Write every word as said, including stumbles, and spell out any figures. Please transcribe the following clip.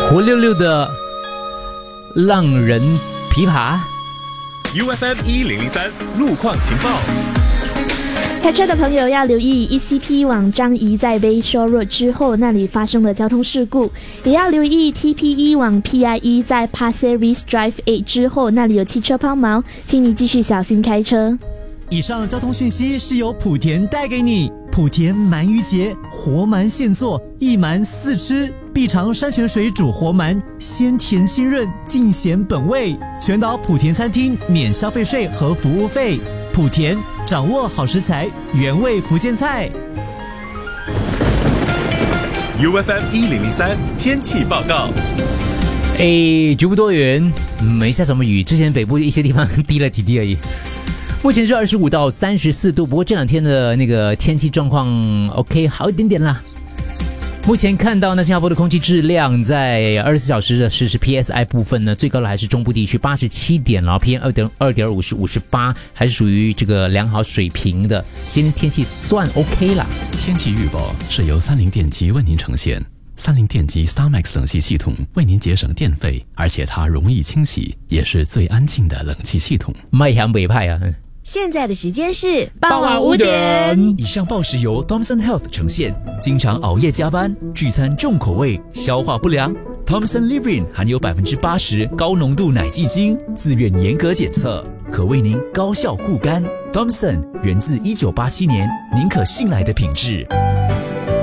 活溜溜的浪人琵琶。 U F M 一零零三路况情报。 开车的朋友要留意 E C P 往樟宜在 Bayshore Road 之后那里发生的交通事故，也要留意 T P E 往 P I E 在 Pasir Ris Drive 八之后那里有汽车抛锚，请你继续小心开车。 以上交通讯息是由莆田带给你。莆田鳗鱼节，活鳗现做，一鳗四吃，必尝山泉水煮活鳗，鲜甜清润，尽显本味。全岛莆田餐厅免消费税和服务费。莆田掌握好食材，原味福建菜。 U F M 一零零三天气报告。 哎，局部多云，没下什么雨，之前北部一些地方滴了几滴而已。目前是二十五到三十四度，不过这两天的那个天气状况 OK 好一点点啦。目前看到呢，新加坡的空气质量在二十四小时的实时 P S I 部分呢，最高的还是中部地区八十七点，然后 P M 二点二点五是五十八，还是属于这个良好水平的。今天天气算 OK 啦。 天气预报是由三菱电机为您呈现。三菱电机 StarMax 冷气系统为您节省电费，而且它容易清洗，也是最安静的冷气系统。 卖香北派啊！ 现在的时间是傍晚五点。 以上报时由 Thomson Health 呈现。经常熬夜加班、聚餐重口味、消化不良 ，Thomson Living 含有百分之八十高浓度奶蓟精，自愿严格检测，可为您高效护肝。Thomson 源自一九八七年，您可信赖的品质。